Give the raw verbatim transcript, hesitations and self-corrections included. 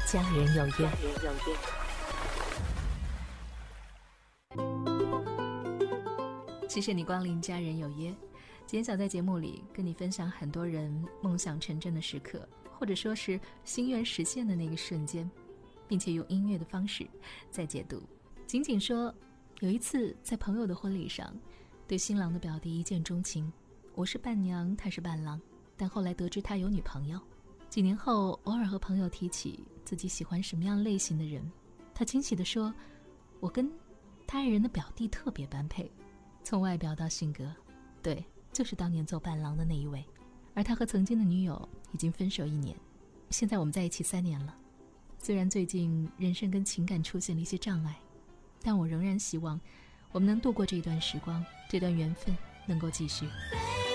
家人有约。谢谢你光临家人有约。今天想在节目里跟你分享很多人梦想成真的时刻，或者说是心愿实现的那个瞬间，并且用音乐的方式再解读。仅仅说有一次在朋友的婚礼上，对新郎的表弟一见钟情，我是伴娘，他是伴郎，但后来得知他有女朋友。几年后偶尔和朋友提起自己喜欢什么样类型的人，他惊喜地说，我跟他爱人的表弟特别般配，从外表到性格，对，就是当年做伴郎的那一位。而他和曾经的女友已经分手一年，现在我们在一起三年了。虽然最近人生跟情感出现了一些障碍，但我仍然希望我们能度过这段时光，这段缘分能够继续。